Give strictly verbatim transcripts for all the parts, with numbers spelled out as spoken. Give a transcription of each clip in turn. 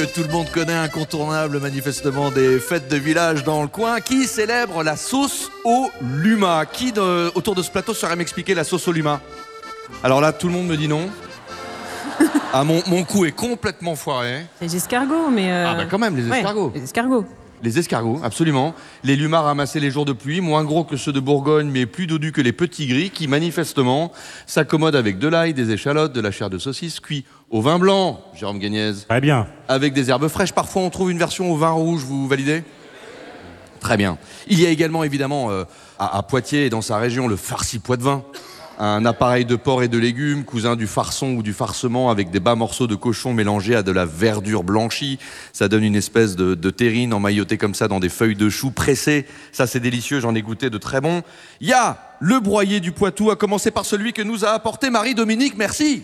Tout le monde connaît, incontournable manifestement des fêtes de village dans le coin. Qui célèbre la sauce au luma? Qui de, autour de ce plateau saurait m'expliquer la sauce au luma? Alors là, tout le monde me dit non. Ah, mon, mon coup est complètement foiré. Les escargots, mais... Euh... Ah bah quand même, les escargots. Ouais, les escargots. Les escargots, absolument. Les lumas ramassés les jours de pluie, moins gros que ceux de Bourgogne, mais plus dodus que les petits gris, qui manifestement s'accommodent avec de l'ail, des échalotes, de la chair de saucisse, cuit au vin blanc, Jérôme Gagnez. Très bien. Avec des herbes fraîches. Parfois, on trouve une version au vin rouge, vous validez? Très bien. Il y a également, évidemment, euh, à, à Poitiers et dans sa région, le farci poitevin. Un appareil de porc et de légumes, cousin du farçon ou du farcement, avec des bas morceaux de cochon mélangés à de la verdure blanchie. Ça donne une espèce de, de terrine emmaillotée comme ça dans des feuilles de chou pressées. Ça, c'est délicieux, j'en ai goûté de très bon. Il y a le broyé du Poitou, à commencer par celui que nous a apporté Marie-Dominique. Merci.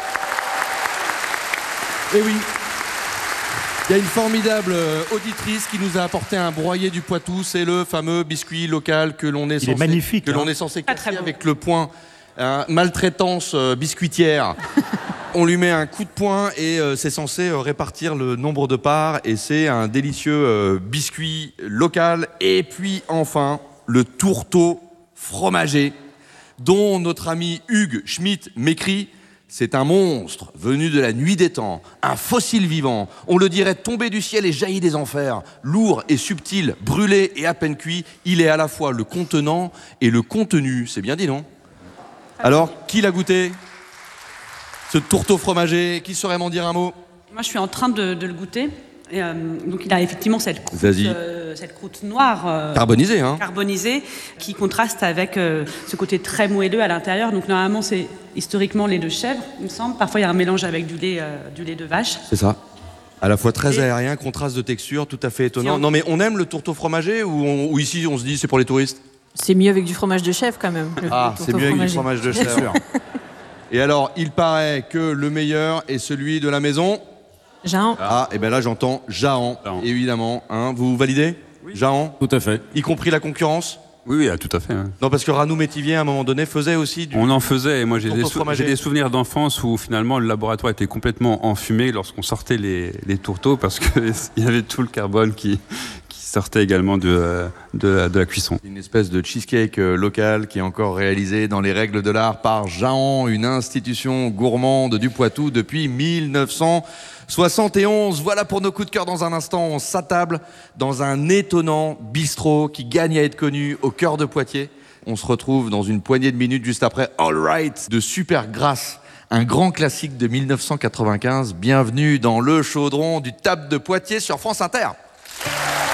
Eh oui. Il y a une formidable auditrice qui nous a apporté un broyé du Poitou. C'est le fameux biscuit local que l'on est Il censé, est magnifique, que hein. l'on est censé Ah, casser très bon. avec le poing. Hein, maltraitance euh, biscuitière. On lui met un coup de poing et euh, c'est censé euh, répartir le nombre de parts. Et c'est un délicieux euh, biscuit local. Et puis enfin, le tourteau fromager, dont notre ami Hugues Schmitt m'écrit: c'est un monstre venu de la nuit des temps, un fossile vivant. On le dirait tombé du ciel et jailli des enfers. Lourd et subtil, brûlé et à peine cuit, il est à la fois le contenant et le contenu. C'est bien dit, non? Alors, qui l'a goûté? Ce tourteau fromager, qui saurait m'en dire un mot? Moi, je suis en train de, de le goûter. Et, euh, donc, il a effectivement cette croûte, Vas-y. euh, cette croûte noire euh, Carbonisé, hein? carbonisée qui contraste avec euh, ce côté très moelleux à l'intérieur. Donc, normalement, c'est historiquement lait de chèvre, il me semble. Parfois, il y a un mélange avec du lait, euh, du lait de vache. C'est ça. À la fois très Et- aérien, contraste de texture, tout à fait étonnant. Tiens. Non, mais on aime le tourteau fromager ou, on- ou ici on se dit c'est pour les touristes? C'est mieux avec du fromage de chèvre, quand même. le- Ah, le c'est tourteau mieux avec du fromager. fromage de chèvre. Et alors, il paraît que le meilleur est celui de la maison. Jean, Ah, et bien là j'entends Jahan, Jahan. évidemment. Hein, vous validez? Jahan, Tout à fait. y compris la concurrence? Oui, oui, ah, tout à fait. hein. Non, parce que Ranou Métivier, à un moment donné, faisait aussi du... On en faisait, et moi j'ai Tourteau des, sou- fromager. j'ai des souvenirs d'enfance où finalement le laboratoire était complètement enfumé lorsqu'on sortait les, les tourteaux parce qu'il y avait tout le carbone qui, qui sortait également de, euh, de, la- de la cuisson. Une espèce de cheesecake euh, local qui est encore réalisé dans les règles de l'art par Jahan, une institution gourmande du Poitou depuis mille neuf cent soixante et onze. Voilà pour nos coups de cœur dans un instant. On s'attable dans un étonnant bistrot qui gagne à être connu au cœur de Poitiers. On se retrouve dans une poignée de minutes juste après All Right de Supergrass, un grand classique de mille neuf cent quatre-vingt-quinze. Bienvenue dans le chaudron du Table de Poitiers sur France Inter.